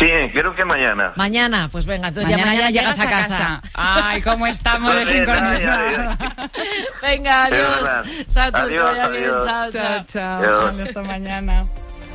Sí, creo que mañana. Mañana, pues venga, entonces Mañana ya ya llegas a casa. Ay, cómo estamos de sincronizados. Venga, adiós. Satu, Adiós, que vaya bien. adiós. Chao, chao. Chao, Adiós. hasta mañana.